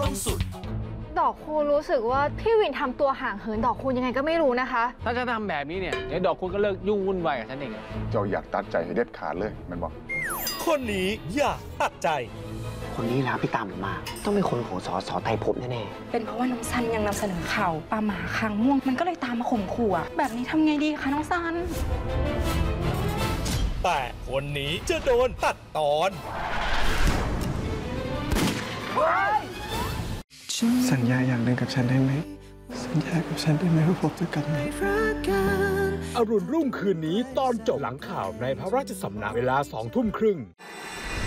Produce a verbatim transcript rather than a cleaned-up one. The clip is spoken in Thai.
องสุดดอกคูณรู้สึกว่าพี่วินทำตัวห่างเหินดอกคูณยังไงก็ไม่รู้นะคะถ้าจะทำแบบนี้เนี่ยเดี๋ยวดอกคูณก็เลิกยุ่งวุ่นวายกับฉันเองเจ้าอยากตัดใจให้เด็ดขาดเลยมันบอกคนนี้อยากตัดใจคนนี้แล้วพี่ตามมาต้องเป็นคนของสสไตรภพแน่ๆเป็นเพราะว่าน้องซันยังนำเสนอข่าวปลาหมาคางม่วงมันก็เลยตามมาข่มขู่แบบนี้ทำไงดีคะน้องซันแต่คนนี้จะโดนตัดตอนสัญญาอย่างหนึ่งกับฉันได้ไหมสัญญากับฉันได้ไหมว่าผมจะกลับมาอรุณรุ่งคืนนี้ตอนจบหลังข่าวในพระราชสำนักเวลาสองทุ่มครึ่ง